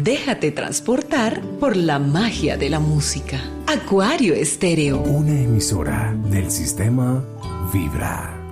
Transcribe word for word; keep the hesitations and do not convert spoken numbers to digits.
Déjate transportar por la magia de la música. Acuario Estéreo. Una emisora del sistema Vibra.